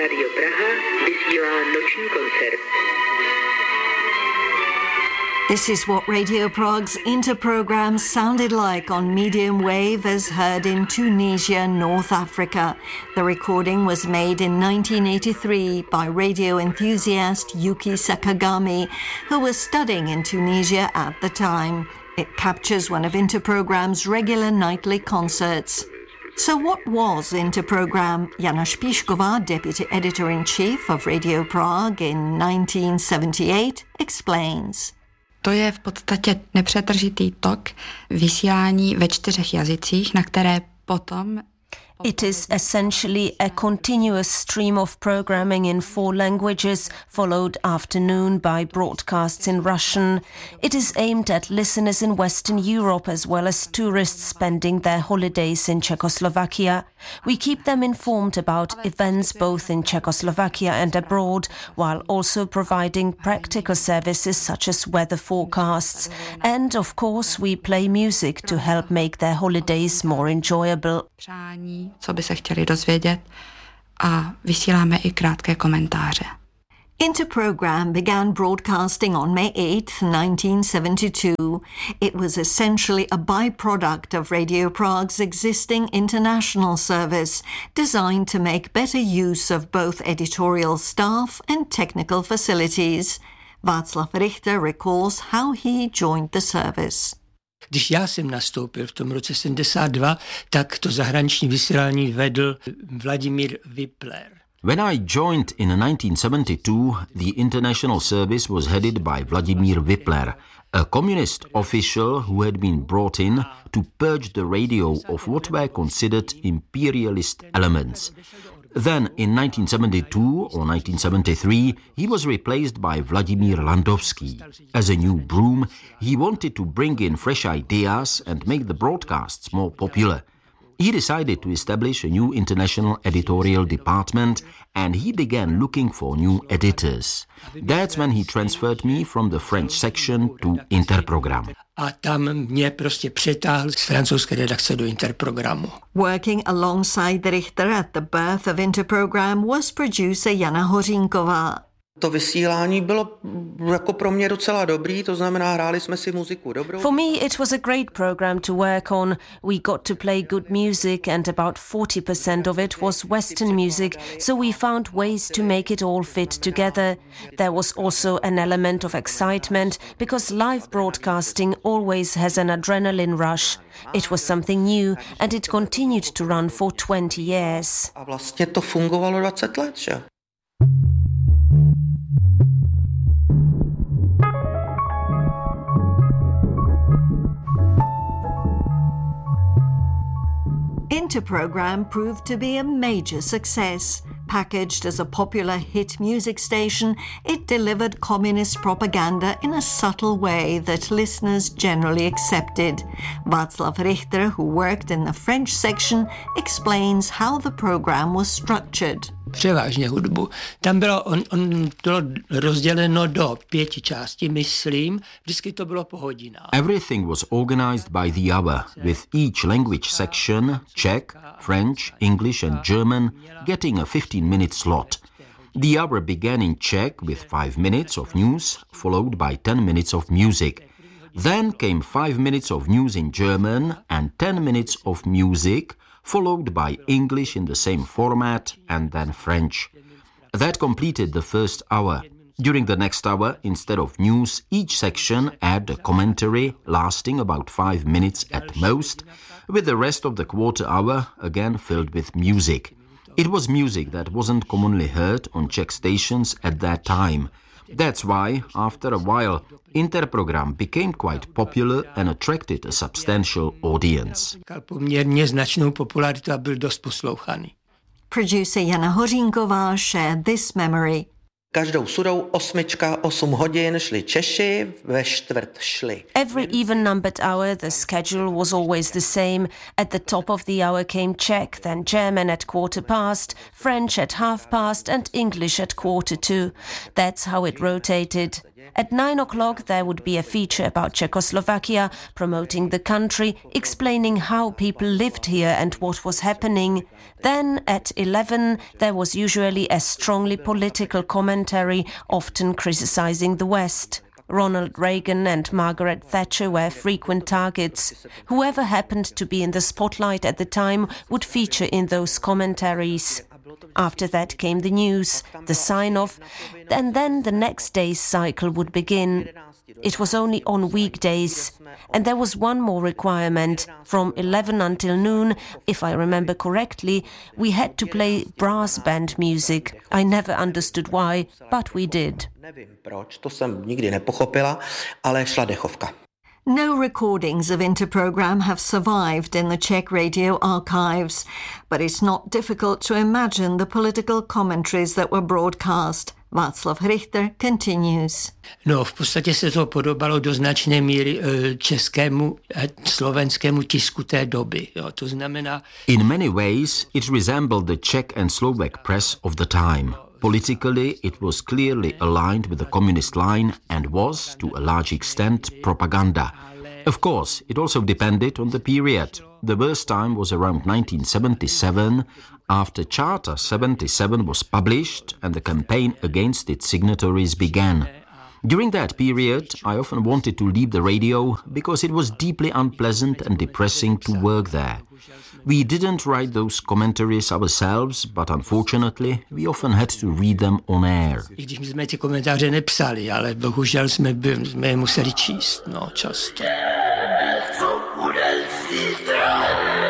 Radio Praha vysílá noční koncert. This is what Radio Prague's interprogram sounded like on medium wave as heard in Tunisia, North Africa. The recording was made in 1983 by radio enthusiast Yuki Sakagami, who was studying in Tunisia at the time. It captures one of Interprogram's regular nightly concerts. So what was Interprogram? Jana Špišková, Deputy Editor-in-Chief of Radio Prague in 1978, explains. To je v podstatě nepřetržitý tok vysílání ve 4 jazycích, na které potom... It is essentially a continuous stream of programming in 4 languages, followed afternoon by broadcasts in Russian. It is aimed at listeners in Western Europe as well as tourists spending their holidays in Czechoslovakia. We keep them informed about events both in Czechoslovakia and abroad, while also providing practical services such as weather forecasts. And, of course, we play music to help make their holidays more enjoyable. Co by se chtěli dozvědět, a vysíláme i krátké komentáře. Interprogram began broadcasting on May 8, 1972. It was essentially a byproduct of Radio Prague's existing international service, designed to make better use of both editorial staff and technical facilities. Václav Richter recalls how he joined the service. Když já jsem nastoupil v tom roce 72, tak to zahraniční vysílání vedl Vladimír Wipler. When I joined in 1972, the international service was headed by Vladimír Wipler, a communist official who had been brought in to purge the radio of what were considered imperialist elements. Then, in 1972 or 1973, he was replaced by Vladimír Landowský. As a new broom, he wanted to bring in fresh ideas and make the broadcasts more popular. He decided to establish a new international editorial department and he began looking for new editors. That's when he transferred me from the French section to Interprogram. A tam mě prostě přetáhl z francouzské redakce do Interprogramu. Working alongside Richter at the birth of Interprogram was producer Jana Hořínková. To vysílání bylo jako pro mě docela dobrý, to znamená, hráli jsme si muziku dobrou. For me, it was a great program to work on. We got to play good music and about 40% of it was Western music, so we found ways to make it all fit together. There was also an element of excitement because live broadcasting always has an adrenaline rush. It was something new and it continued to run for 20 years. A vlastně to fungovalo 20 let, že? Interprogram proved to be a major success. Packaged as a popular hit music station, it delivered communist propaganda in a subtle way that listeners generally accepted. Václav Richter, who worked in the French section, explains how the program was structured. Převážně hudbu. Tam bylo rozděleno do 5 částí, myslím. Vždycky to bylo po hodinách. Everything was organized by the hour, with each language section, Czech, French, English and German, getting a 15-minute slot. The hour began in Czech with 5 minutes of news, followed by 10 minutes of music. Then came 5 minutes of news in German and 10 minutes of music, followed by English in the same format and then French. That completed the first hour. During the next hour, instead of news, each section had a commentary lasting about 5 minutes at most, with the rest of the quarter hour again filled with music. It was music that wasn't commonly heard on Czech stations at that time. That's why, after a while, Interprogram became quite popular and attracted a substantial audience. Poměrně značnou popularitu a byl dost poslouchaný. Producer Jana Hořínková shared this memory. Každou sudou 8 hodin šli Češi, ve čtvrt šli. Every even-numbered hour, the schedule was always the same. At the top of the hour came Czech, then German at 1:15, French at 1/2 and English at 1:45. That's how it rotated. At 9 o'clock, there would be a feature about Czechoslovakia, promoting the country, explaining how people lived here and what was happening. Then, at 11, there was usually a strongly political commentary, often criticizing the West. Ronald Reagan and Margaret Thatcher were frequent targets. Whoever happened to be in the spotlight at the time would feature in those commentaries. After that came the news, the sign-off, and then the next day's cycle would begin. It was only on weekdays. And there was one more requirement. From 11 until noon, if I remember correctly, we had to play brass band music. I never understood why, but we did. No recordings of Interprogram have survived in the Czech radio archives, but it's not difficult to imagine the political commentaries that were broadcast. Václav Richter continues. No, v podstatě se to podobalo do značné míry českému a slovenskému tisku té doby. Jo, to znamená... In many ways, it resembled the Czech and Slovak press of the time. Politically, it was clearly aligned with the communist line and was, to a large extent, propaganda. Of course, it also depended on the period. The worst time was around 1977, after Charter 77 was published and the campaign against its signatories began. During that period, I often wanted to leave the radio because it was deeply unpleasant and depressing to work there. We didn't write those commentaries ourselves, but unfortunately, we often had to read them on air. I když jsme ty komentáře nepsali, ale bohužel jsme je museli číst, no, často. Co bude zítra?